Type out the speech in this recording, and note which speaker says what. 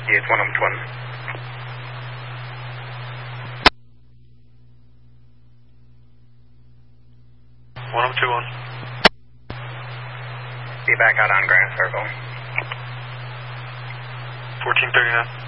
Speaker 1: Yes, 1021.
Speaker 2: 1021.
Speaker 1: Be back out on Grand Circle.
Speaker 2: 1439.